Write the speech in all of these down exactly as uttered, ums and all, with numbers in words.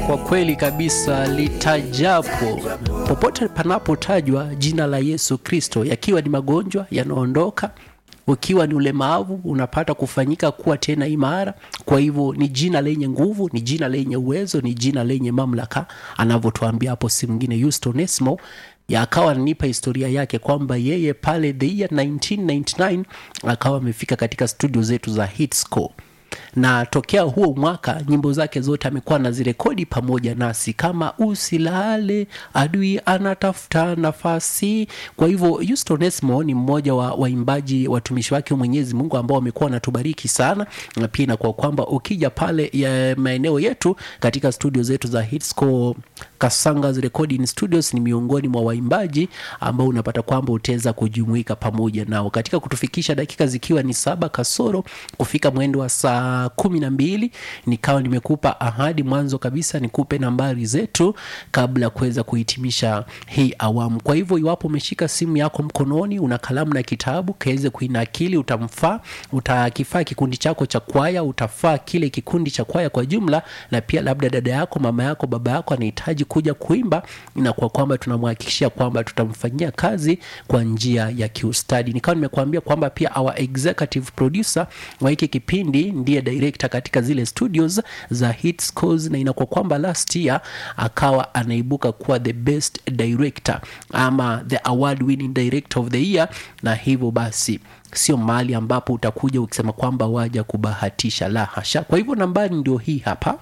Kwa kweli kabisa, litajapo popote panapotajwa jina la Yesu Kristo, yakiwa ni magonjwa yanaondoka, ukiwa ni ulemavu unapata kufanyika kuwa tena imara. Kwa hivyo ni jina lenye nguvu, ni jina lenye uwezo, ni jina lenye mamlaka, anavyotuambia hapo si mwingine Houston Esmo. Ya akawa ananipa historia yake kwamba yeye pale the year nineteen ninety-nine akawa amefika katika studio zetu za Hitscore, na tokea huo mwaka nyimbo zake zote amekuwa anazirekodi pamoja nasi, kama usilale, adui anatafuta nafasi. Kwa hivyo Houston Esmo ni mmoja wa waimbaji watumishi wake Mwenyezi Mungu ambao wamekuwa wanatubariki sana, na pia na kwa kwamba ukija pale ya maeneo yetu katika studio zetu za Hitscore Kasanga's Recording Studios, ni miongoni mwa waimbaji ambao unapata kwamba utaweza kujumuika pamoja nao katika kutufikisha dakika zikiwa ni saba kasoro kufika mwendo wa saa kumi na mbili. Nikawa nimekupa ahadi mwanzo kabisa nikupe nambari zetu kabla kuweza kuhitimisha hii awamu. Kwa hivyo iwapo umeshika simu yako mkononi, una kalamu na kitabu, kaweze kuinakili, utamfaa utakifaa kikundi chako cha kwaya, utafaa kile kikundi cha kwaya kwa jumla, na pia labda dada yako, mama yako, baba yako anahitaji kuja kuimba, na kwa kwamba tunamhakikishia kwamba tutamfanyia kazi kwa njia ya kiustadi. Nikawa nimekuambia kwamba pia our executive producer wa hiki kipindi ndiye director katika zile studios za Hitscore, na inakuwa kwamba last year akawa anaibuka kuwa the best director ama the award winning director of the year. Na hivyo basi sio mahali ambapo utakuja ukisema kwamba waja kubahatisha, la hasha. Kwa hivyo nambari ndio hii hapa,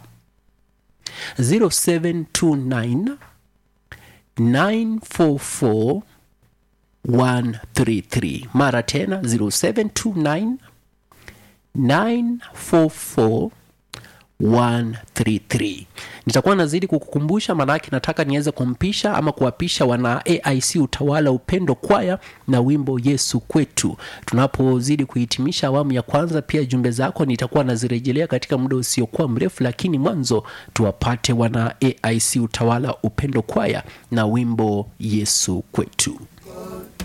zero seven two nine nine four four one three three. Mara tena zero seven two nine nine four four one three three. Nitakuwa nazidi kukukumbusha, maana yake nataka niweze kumpisha ama kuwapisha wana A I C Utawala Upendo Kwaya na wimbo Yesu Kwetu. Tunapozidi kuhitimisha awamu ya kwanza, pia jumbe zako nitakuwa nazirejelea katika muda usiokuwa mrefu, lakini mwanzo tuwapate wana A I C Utawala Upendo Kwaya na wimbo Yesu Kwetu.